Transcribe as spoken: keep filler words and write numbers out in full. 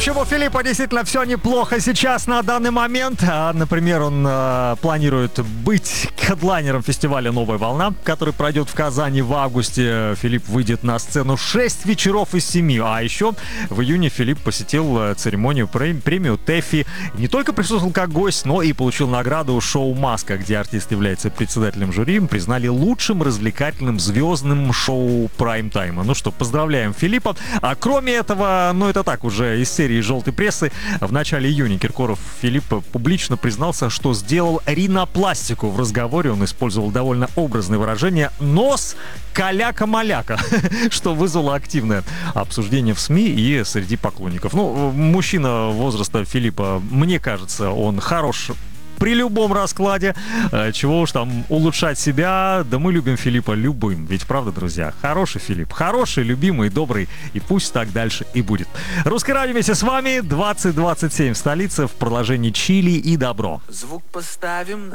общем, у Филиппа действительно все неплохо сейчас на данный момент. Например, он э, планирует быть хедлайнером фестиваля «Новая волна», который пройдет в Казани в августе. Филипп выйдет на сцену шесть вечеров из семи. А еще в июне Филипп посетил церемонию премию ТЭФИ. Не только присутствовал как гость, но и получил награду шоу «Маска», где артист является председателем жюри. Признали лучшим развлекательным звездным шоу прайм-тайма. Ну что, поздравляем Филиппа. А кроме этого, ну это так уже из серии желтой прессы, в начале июня Киркоров Филипп публично признался, что сделал ринопластику. В разговоре он использовал довольно образное выражение «нос каляка-маляка», что вызвало активное обсуждение в СМИ и среди поклонников. Ну, мужчина возраста Филиппа, мне кажется, он хорош при любом раскладе. Чего уж там улучшать себя. Да мы любим Филиппа любым. Ведь правда, друзья? Хороший Филипп. Хороший, любимый, добрый. И пусть так дальше и будет. Русское радио вместе с вами. двадцать двадцать семь в столице. В продолжении Чили и Добро. Звук поставим на